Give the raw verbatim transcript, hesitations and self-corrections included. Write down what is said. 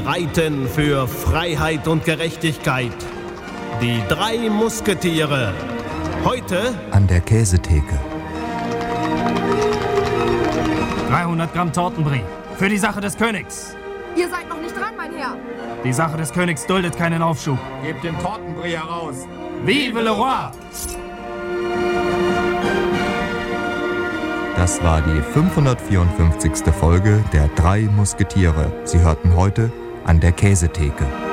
streiten für Freiheit und Gerechtigkeit. Die drei Musketiere. Heute an der Käsetheke. dreihundert Gramm Tortenbrie. Für die Sache des Königs. Ihr seid noch nicht dran, mein Herr. Die Sache des Königs duldet keinen Aufschub. Gebt den Tortenbrie heraus. Vive le roi! Das war die fünfhundertvierundfünfzigste Folge der drei Musketiere. Sie hörten heute an der Käsetheke.